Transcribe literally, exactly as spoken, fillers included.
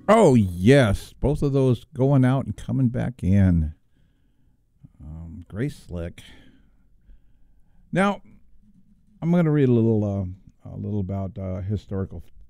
Oh, yes. Both of those going out and coming back in. Um, Grace Slick. Now, I'm going to read a little, uh, a little about uh, historical